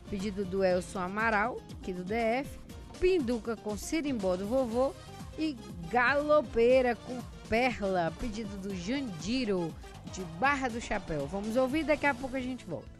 pedido do Elson Amaral, aqui do DF. Pinduca com Sirimbó do Vovô. E Galopeira com Perla, pedido do Jandiro, de Barra do Chapéu. Vamos ouvir, daqui a pouco a gente volta.